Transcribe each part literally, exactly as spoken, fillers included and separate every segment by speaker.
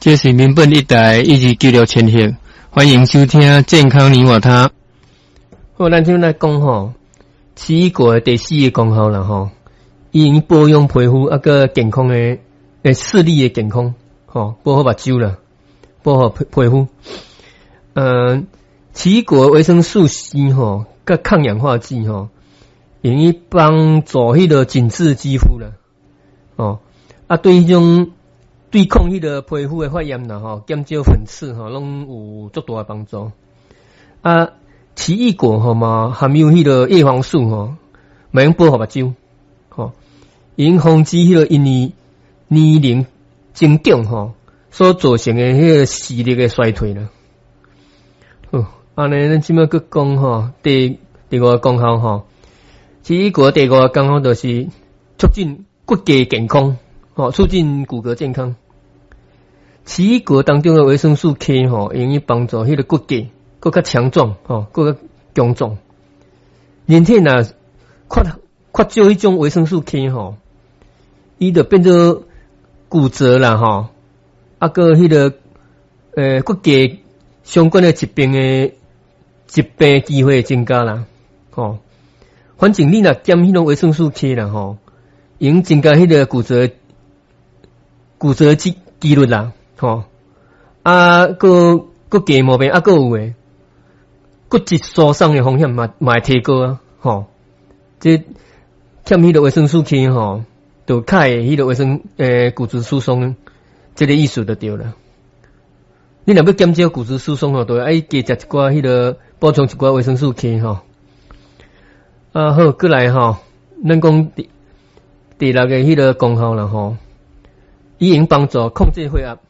Speaker 1: 这是民本一台一直九六千赫，欢迎收听健康你我他。好，咱就来讲吼，奇异果第四个功效啦吼，伊用保养皮肤啊个健康的诶视力的健康，吼，保护目睭啦，保护皮皮肤。嗯，奇异果维生素 C 吼，甲抗氧化剂吼，用于帮助迄个紧致肌肤啦，哦，啊对迄种。对抗迄个皮肤的发炎啦吼，减少粉刺吼，拢有足大的帮助。啊，奇异果吼嘛含有迄个叶黄素吼，嘛用保护目睭，吼，用防止迄个因为年龄增长吼所造成的迄个视力的衰退啦。好，安尼咱即摆佫讲吼，第第五个功效吼，奇异果第五个功效就是促进骨骼健康，吼，促进骨骼健康。奇异果当中的维生素 K 吼，用于帮助迄个骨骼更加强壮，吼，更加强壮。人体若缺缺少迄种维生素 K 吼，伊就变做骨折啦，吼，啊个迄个呃骨骼相关的疾病的疾病机会增加啦，吼。反正你若减迄种维生素 K 啦，吼，用增加迄个骨折骨折几几率啦。吼，啊，个个肌毛病啊，个有诶，骨质疏松诶风险嘛嘛会提高啊，吼，这欠迄个维生素 K 吼，就较迄个维生诶骨质疏松，这个意思就对了。你若要减少骨质疏松吼，就爱加食一寡迄个补充一寡维生素 K 吼。啊好，过来吼，咱讲第第六个迄个功效啦吼，伊用帮助控制血压。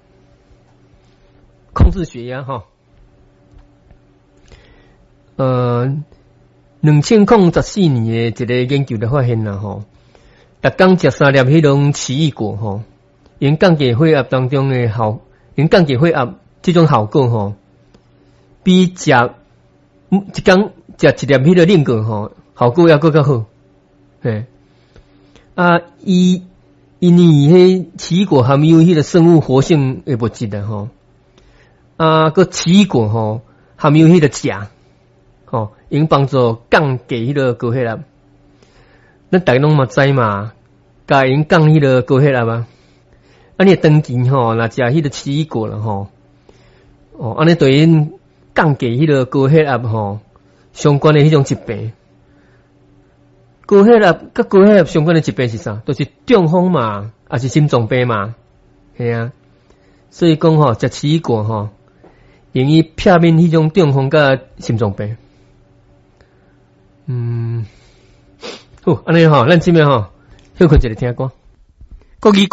Speaker 1: 控制血压哈，呃，两千零十四年的一个研究就发现啦吼，逐工食三粒迄种奇异果吼，因降低血压当中的效，因降低血压这种效果吼，比食一工食一粒迄个菱果吼，效果还佫较好，嘿，啊，伊因为迄奇异果含有迄个生物活性的物质的吼。啊，个奇异果吼含有迄个钾，吼，用帮助降低迄个高血压。咱大家拢嘛知嘛，甲因降迄个高血压啊。啊，你长期吼，若食迄个奇异果啦吼，哦，安尼对因降低迄个高血压吼相关的迄种疾病。高血压甲高血压相关的疾病是啥？就是中风嘛，还是心脏病嘛？系啊，所以讲吼，食奇异果吼。用于避免迄种中风甲心脏病。嗯，好，安尼吼，咱即摆吼，休困一下听歌。国语。